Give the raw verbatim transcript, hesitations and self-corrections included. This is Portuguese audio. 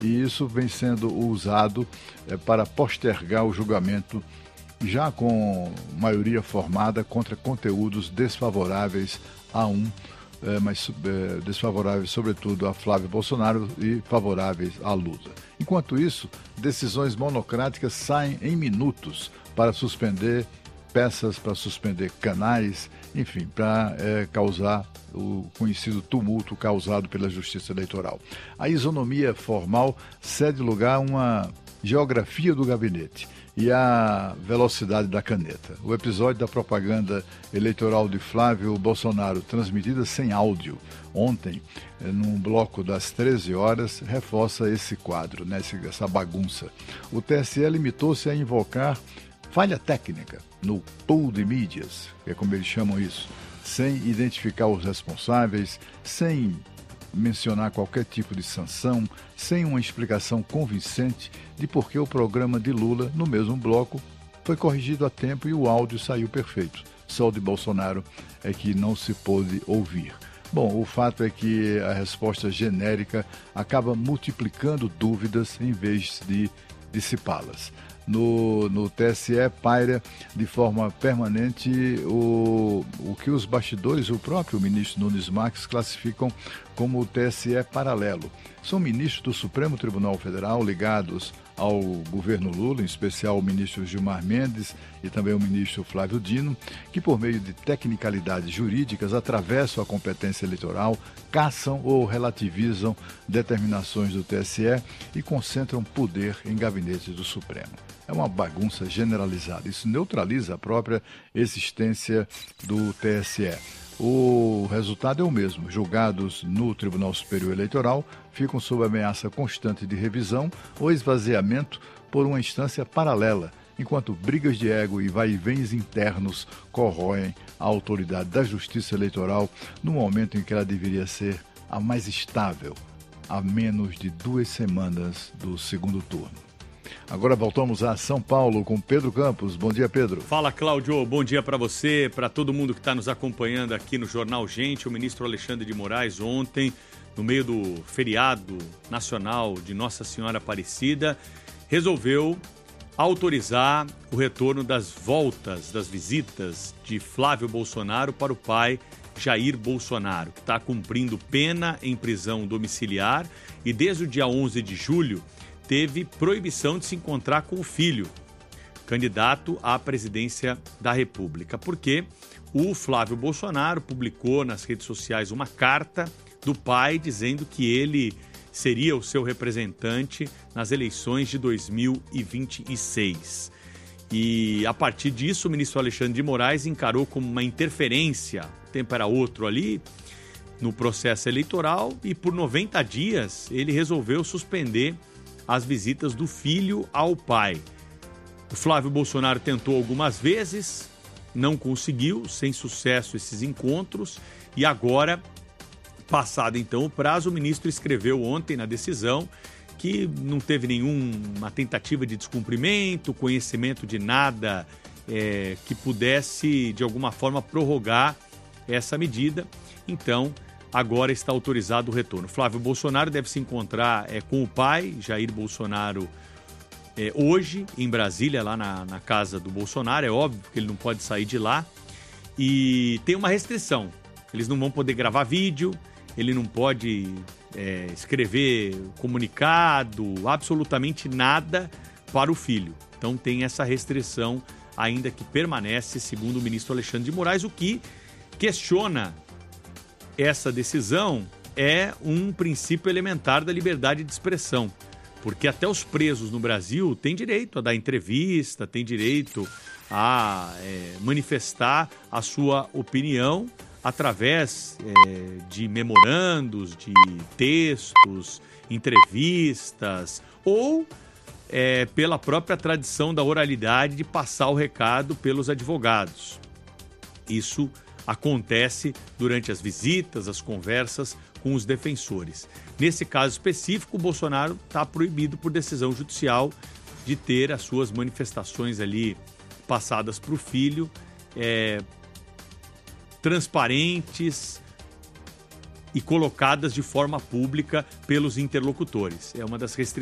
e isso vem sendo usado é, para postergar o julgamento já com maioria formada contra conteúdos desfavoráveis a um, é, mas é, desfavoráveis sobretudo a Flávio Bolsonaro e favoráveis a Lula. Enquanto isso, decisões monocráticas saem em minutos para suspender peças, para suspender canais, enfim, para é, causar o conhecido tumulto causado pela Justiça Eleitoral. A isonomia formal cede lugar a uma geografia do gabinete e a velocidade da caneta. O episódio da propaganda eleitoral de Flávio Bolsonaro, transmitida sem áudio, ontem, num bloco das treze horas, reforça esse quadro, né, essa bagunça. O T S E limitou-se a invocar falha técnica no pool de mídias, que é como eles chamam isso, sem identificar os responsáveis, sem mencionar qualquer tipo de sanção, sem uma explicação convincente de por que o programa de Lula, no mesmo bloco, foi corrigido a tempo e o áudio saiu perfeito. Só o de Bolsonaro é que não se pôde ouvir. Bom, o fato é que a resposta genérica acaba multiplicando dúvidas em vez de dissipá-las. No, no T S E paira de forma permanente o, o que os bastidores, o próprio ministro Nunes Marques, classificam como o T S E paralelo. São ministros do Supremo Tribunal Federal ligados ao governo Lula, em especial o ministro Gilmar Mendes e também o ministro Flávio Dino, que por meio de tecnicalidades jurídicas atravessam a competência eleitoral, caçam ou relativizam determinações do T S E e concentram poder em gabinetes do Supremo. É uma bagunça generalizada. Isso neutraliza a própria existência do T S E. O resultado é o mesmo. Julgados no Tribunal Superior Eleitoral ficam sob ameaça constante de revisão ou esvaziamento por uma instância paralela, enquanto brigas de ego e vai-e-vens internos corroem a autoridade da Justiça Eleitoral no momento em que ela deveria ser a mais estável, a menos de duas semanas do segundo turno. Agora voltamos a São Paulo com Pedro Campos. Bom dia, Pedro. Fala, Cláudio. Bom dia para você, para todo mundo que está nos acompanhando aqui no Jornal Gente. O ministro Alexandre de Moraes ontem, no meio do feriado nacional de Nossa Senhora Aparecida, resolveu autorizar o retorno das voltas, das visitas de Flávio Bolsonaro para o pai Jair Bolsonaro, que está cumprindo pena em prisão domiciliar e desde o dia onze de julho teve proibição de se encontrar com o filho, candidato à presidência da República, porque o Flávio Bolsonaro publicou nas redes sociais uma carta do pai dizendo que ele seria o seu representante nas eleições de dois mil e vinte e seis. E a partir disso, o ministro Alexandre de Moraes encarou como uma interferência, o tempo era outro ali, no processo eleitoral, e por noventa dias ele resolveu suspender as visitas do filho ao pai. O Flávio Bolsonaro tentou algumas vezes, não conseguiu, sem sucesso esses encontros, e agora, passado então o prazo, o ministro escreveu ontem na decisão que não teve nenhuma tentativa de descumprimento, conhecimento de nada é, que pudesse, de alguma forma, prorrogar essa medida. Então, agora está autorizado o retorno. Flávio Bolsonaro deve se encontrar é, com o pai, Jair Bolsonaro, é, hoje, em Brasília, lá na, na casa do Bolsonaro. É óbvio que ele não pode sair de lá. E tem uma restrição. Eles não vão poder gravar vídeo, ele não pode é, escrever comunicado, absolutamente nada para o filho. Então tem essa restrição ainda que permanece, segundo o ministro Alexandre de Moraes, o que questiona essa decisão é um princípio elementar da liberdade de expressão, porque até os presos no Brasil têm direito a dar entrevista, têm direito a é, manifestar a sua opinião através é, de memorandos, de textos, entrevistas ou é, pela própria tradição da oralidade de passar o recado pelos advogados. Isso acontece durante as visitas, as conversas com os defensores. Nesse caso específico, o Bolsonaro está proibido por decisão judicial de ter as suas manifestações ali passadas para o filho, é, transparentes, e colocadas de forma pública pelos interlocutores. É uma das restrições